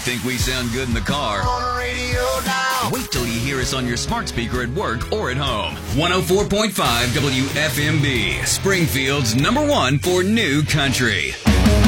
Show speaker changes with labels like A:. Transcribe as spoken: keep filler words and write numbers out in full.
A: think we sound good in the car.
B: On the radio now.
A: Wait till you hear us on your smart speaker at work or at home. one oh four point five W F M B, Springfield's number one for new country.